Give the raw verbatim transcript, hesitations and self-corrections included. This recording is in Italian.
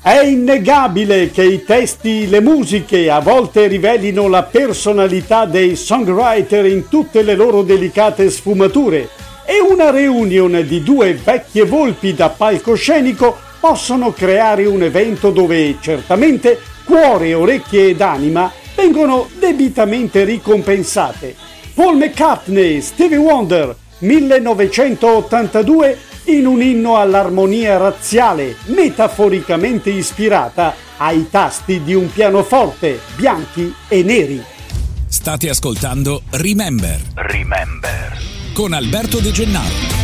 È innegabile che i testi, le musiche a volte rivelino la personalità dei songwriter in tutte le loro delicate sfumature e una reunion di due vecchie volpi da palcoscenico possono creare un evento dove certamente cuore, orecchie ed anima vengono debitamente ricompensate. Paul McCartney, Stevie Wonder, millenovecentottantadue, in un inno all'armonia razziale, metaforicamente ispirata ai tasti di un pianoforte, bianchi e neri. State ascoltando Remember. Remember. Con Alberto De Gennaro.